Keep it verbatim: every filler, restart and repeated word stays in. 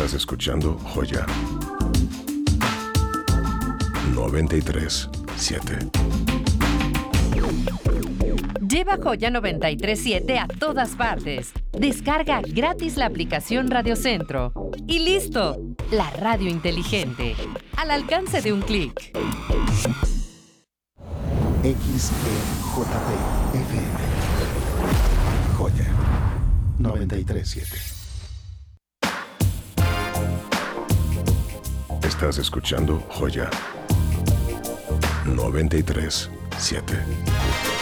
Estás escuchando Joya noventa y tres siete. Lleva Joya noventa y tres siete a todas partes. Descarga gratis la aplicación Radio Centro. Y listo, la radio inteligente, al alcance de un clic. X E J P F M. Joya noventa y tres siete. Estás escuchando Joya noventa y tres siete.